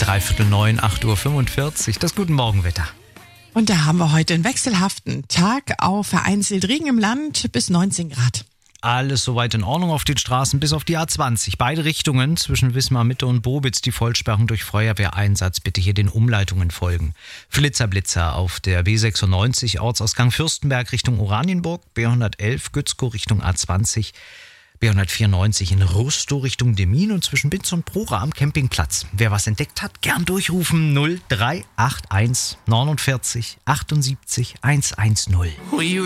3:45, 8:45 Uhr, das Guten Morgenwetter. Und da haben wir heute einen wechselhaften Tag, auf vereinzelt Regen im Land bis 19 Grad. Alles soweit in Ordnung auf den Straßen, bis auf die A20. Beide Richtungen zwischen Wismar Mitte und Bobitz, die Vollsperrung durch Feuerwehreinsatz. Bitte hier den Umleitungen folgen. Flitzer auf der B96, Ortsausgang Fürstenberg Richtung Oranienburg, B111 Gützkow Richtung A20, B194 in Rustow Richtung Demmin und zwischen Binz und Prora am Campingplatz. Wer was entdeckt hat, gern durchrufen 0381 49 78 110.